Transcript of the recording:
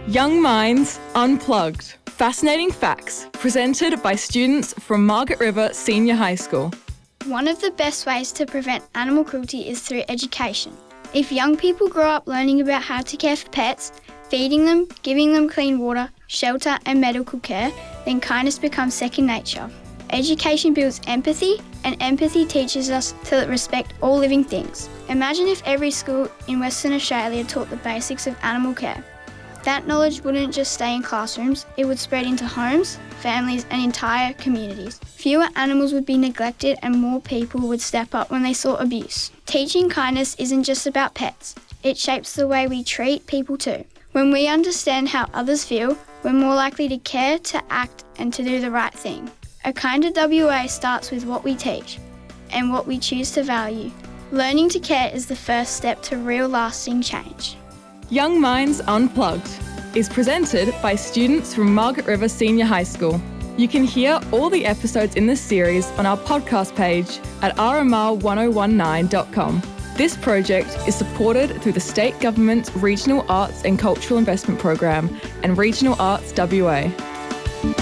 Young Minds Unplugged. Fascinating facts presented by students from Margaret River Senior High School. One of the best ways to prevent animal cruelty is through education. If young people grow up learning about how to care for pets, feeding them, giving them clean water, shelter and medical care, then kindness becomes second nature. Education builds empathy, and empathy teaches us to respect all living things. Imagine if every school in Western Australia taught the basics of animal care. That knowledge wouldn't just stay in classrooms, it would spread into homes, families and entire communities. Fewer animals would be neglected and more people would step up when they saw abuse. Teaching kindness isn't just about pets, it shapes the way we treat people too. When we understand how others feel, we're more likely to care, to act and to do the right thing. A Kinder WA starts with what we teach and what we choose to value. Learning to care is the first step to real lasting change. Young Minds Unplugged is presented by students from Margaret River Senior High School. You can hear all the episodes in this series on our podcast page at rmr1019.com. This project is supported through the State Government's Regional Arts and Cultural Investment Program and Regional Arts WA.